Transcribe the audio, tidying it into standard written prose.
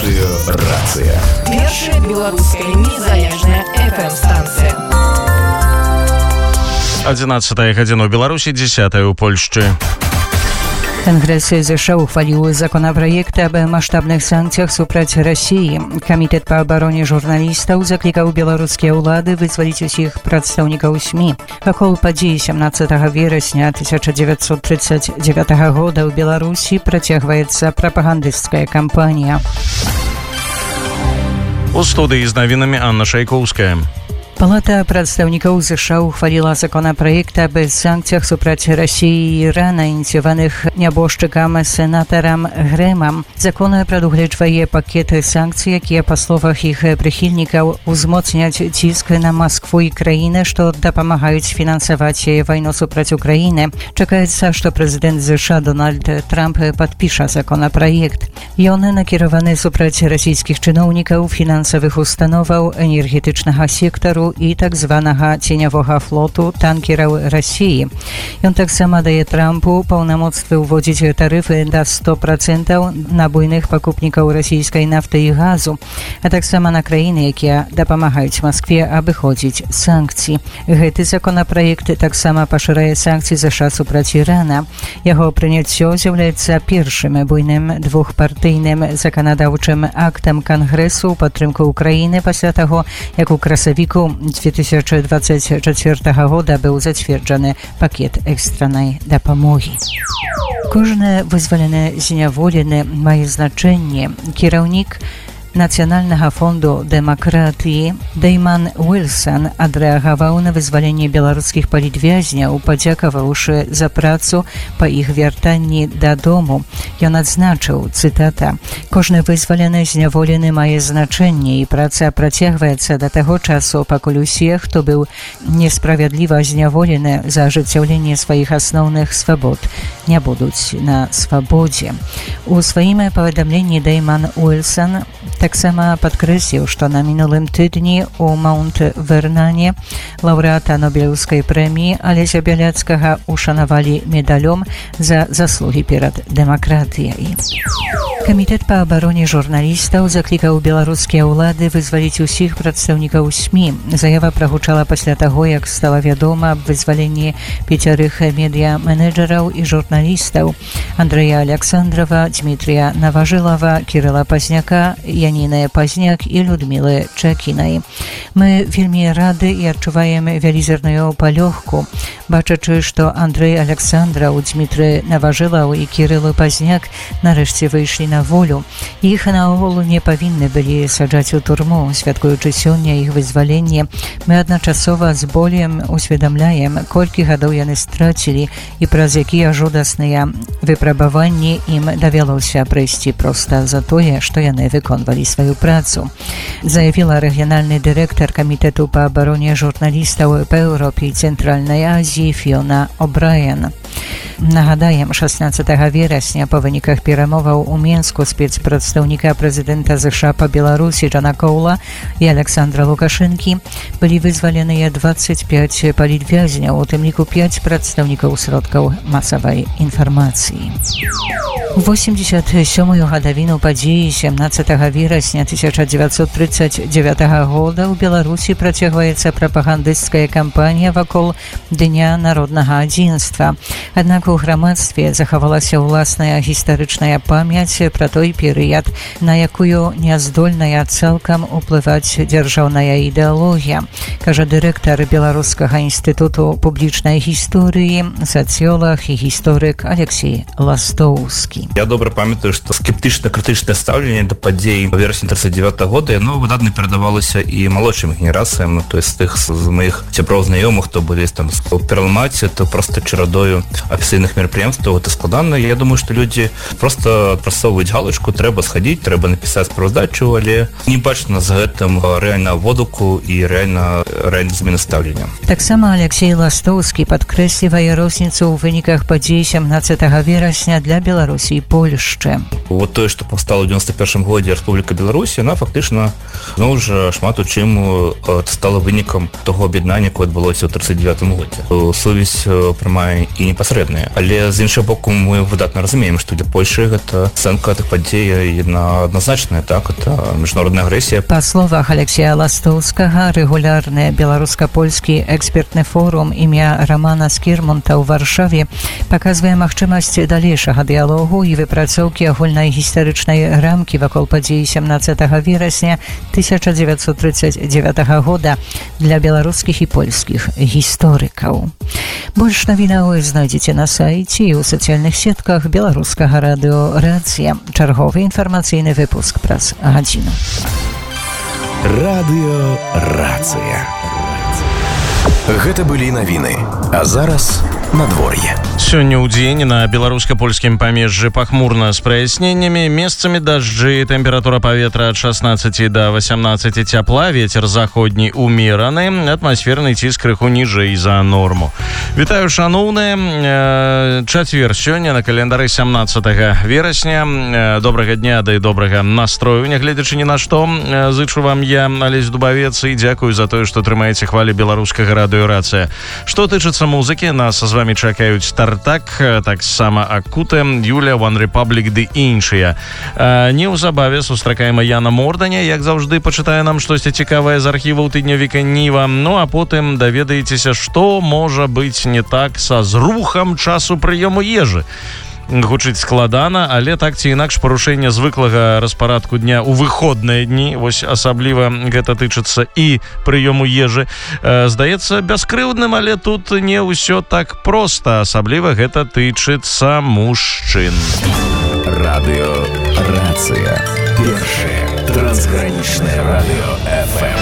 Радыё Рацыя. Першая беларуская незалежная FM-станцыя. 11 гадзіна ў Беларусі, 10 у Польшчы. Конгресс США ухвалил законопроект об масштабных санкциях супраць России. Комитет по обороне журналистов закликал белорусские улады вызволить усіх прадстаўнікаў СМИ. Вакол падзеі 17 верасня 1939 года ў Беларусі працягваецца прапагандысцкая кампанія. У студыі з навінамі Анна Шайкоўская. Палата прадстаўнікоў США ухвалила законопроект об санкциях супраць России и Ирана, ініцыяваных нябожчыкам сенатарам Грэмам. Закон прадугледжвае пакеты санкцый, якія, па словах іх прыхільнікаў, узмоцняць ціск на Москву і краіны, што дапамагаюць фінансаваць вайну супраць Украіны. Чакаецца, што прэзідэнт США Дональд Трамп падпіша законопроект. Ён накіраваны супраць расійскіх чыноўнікаў, фінансавых установаў, энергетычнага сектару і так званага ценявога флоту танкераў Расіі. Ён таксама дае Трампу паўнамоцтвы ўводзіць тарыфы да 100% на буйных пакупнікаў расійскай нафты і газу, а таксама на краіны, якія дапамагаюць Маскве абыходзіць санкцыі. Гэты законопроект таксама пашырае санкцыі США супраць Ірана. Яго прыняццё з'яўляецца першым буйным двухпартыйным заканадаўчым актам Кангрэсу ў падтрымку Украіны пасля таго, як у красавіку 2024 года быў зацверджаны пакет экстраннай дапамогі. Кожны вызвалены зняволены мае значэнне. Кіраўнік Нацыянальнага фонду дэмакратыі Дэйман Уілсан адрэагаваў на вызваленне беларускіх палітвязняў, падзякаваўшы за працу па іх вяртанні дадому. Ён адзначыў, цытата: «Кожны вызвалены зняволены мае значэнне, і праца працягваецца да таго часу, пакуль усе, хто быў несправядліва зняволены за ажыццяўленне сваіх асноўных свабод, не будуць на свабодзе». У сваім паведамленні Дэйман Уілсан таксама падкрэсліў, што на мінулым тыдні у Маунт-Вернане лаўрэата Нобелеўскай прэміі Алеся Бяляцкага ушанавалі медалём за заслугі перад дэмакратыяй. Камітэт па абароне журналістаў заклікаў беларускія ўлады вызваліць усіх прадстаўнікаў СМИ. Заява прагучала пасля таго, як стала вядома аб вызваленні 5 медыа-менеджераў і журналістаў: Андрэя Александрова, Дмітрія Наважылава, Кірыла Пазняка, Яніны Пазняк і Людмілы Чэкінай. Мы вельмі рады і адчуваем вялізерную палёгку, бачачы, што Андрэй Александраў, Дмітры Наважылаў і Кірылы Пазняк нарэшце выйшлі на волю. Іх наогул не павінны былі саджаць у турму. Святкуючы сёння іх вызваленне, мы адначасова з болем усведамляем, колькі гадоў яны страцілі і праз якія жудасныя выпрабаванні ім давялося прайсці проста за тое, што яны выконвалі сваю працу, заявіла рэгіянальны дырэктар камітэту па абароне журналістаў па Еўропе і Цэнтральнай Азіі Фіона О'Брайен. Нагадаем, 16 верасня па выніках перамоваў у Менску спецпрадстаўніка прэзідэнта США па Беларусі Джана Коула і Александра Лукашэнкі былі вызваленыя 25 палітвязняў, у тым ліку 5 прадстаўнікаў сродкаў масавай інфармацыі. У 87-ю гадавіну падзеі 17 верасня 1939 года ў Беларусі працягваецца прапагандысцкая кампанія вакол Дня народнага адзінства. Аднак у грамадстве захавалася ўласная гістарычная памяць пра той перыяд, на якую не здольная цалкам уплываць дзяржаўная ідэалогія, кажа дырэктар Беларускага інстытуту публічнай гісторыі, сацыёлаг і гісторык Алексей Ластоўскі. Я добра памятаю, што скептычна-крытычнае стаўленне да падзей верасня 39 года, яно выдатна перадавалася і малодшым генерацыям, то есть тых з моих сяброў знаёмых, хто былі там у перламаце, то просто чарадою афіцыйных мерапрыемстваў, гэта складана. Я думаю, што людзі просто прасоўваюць галочку, трэба схадзіць, трэба напісаць справаздачу, але не бачна з гэтым рэальна водгуку і рэальна змены стаўлення. Таксама Алексей Ластоўскі падкрэслівае розніцу ў выніках падзей 17 верасня для Беларусі Беларусі і Польшчы. Вот тое, што паўстала ў 91 годзе Рэспубліка Беларусь, яна фактычна ўжо шмат у чым стала вынікам того аб'яднання, якое адбылося ў 39 годзе. Сувязь прямая і непасрэдная. Але з іншага боку мы выдатна разумеем, што для Польшчы гэта ацэнка тых падзей адназначная, так, это міжнародная агрэсія. Па словах Алексея Ластоўскага, рэгулярны беларуска-польскі экспертны форум імя Рамана Скірмонта ў Варшаве паказвае магчымасць далейшага дыялогу і выпрацоўкі агульнай гістарычнай рамкі вакол падзеі 17 верасня 1939 года для беларускіх і польскіх гісторыкаў. Больш навінаў знойдзеце на сайце і ў сацыяльных сетках беларускага радыё «Рацыя». Чарговы інфармацыйны выпуск праз гадзіну. Радыё «Рацыя». Гэта былі навіны. А зараз надвор'е. Сёння ў дзень на беларуска-польскім памежжы пахмурна з праясненнямі, месцамі дажджы, тэмпература паветра ад 16 до 18 цяпла, вецер заходні умераны, атмасферны ціск крыху ніжэй за норму. Вітаю, шаноўныя, чацвер сёння на календары 17 верасня. Добрага дня, да і добрага настрою, нягледзячы ні на што. Зычу вам я, Алесь Дубавец, і дзякую за тое, што трымаеце хвалі беларускага радыё «Рацыя». Што тычыцца музыкі, нас з вами чакаюць Тартак, таксама Акуте, Юля, One Republic ды іншыя. Неўзабаве сустракаем Яна Морданя, як заўжды пачытае нам штосьці цікавае з архіваў тыднявіка Ніва. Ну а потым даведаецеся, што можа быць не так са зрухам часу прыёму ежы. Гучыць складана, але так ці інакш парушэнне звыклага распарадку дня ў выходныя дні, вось асабліва гэта тычыцца і прыёму ежы, здаецца бяскрыўдным, але тут не ўсё так проста, асабліва гэта тычыцца мужчын. Радыё «Рацыя». Першае трансгранічнае радыё FM.